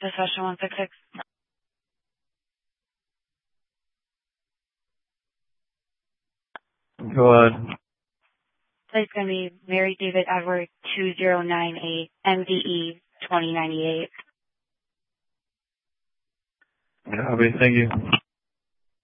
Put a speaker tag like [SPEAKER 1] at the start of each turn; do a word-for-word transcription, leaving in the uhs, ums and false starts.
[SPEAKER 1] Session one six six.
[SPEAKER 2] Go ahead.
[SPEAKER 1] It's going to be Mary David Edward two zero nine eight M D E twenty ninety-eight.
[SPEAKER 2] Copy. Thank you.